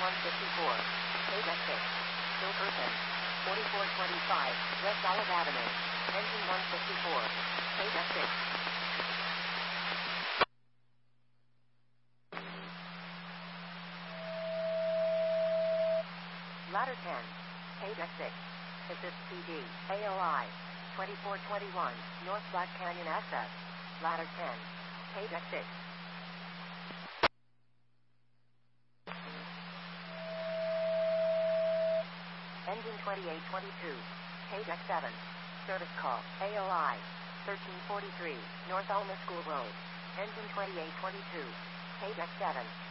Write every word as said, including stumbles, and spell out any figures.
one fifty-four. Page X six. Silverton. forty-four twenty-five. West Olive Avenue. Engine one fifty-four. Page X six. Ladder ten. Page X six. Assist P D. A O I. twenty-four twenty-one. North Black Canyon access. Ladder ten. Page X six. Engine twenty-eight twenty-two. Page X seven. Service call. A O I. thirteen forty-three. North Alma School Road. Engine twenty-eight twenty-two. Page X seven.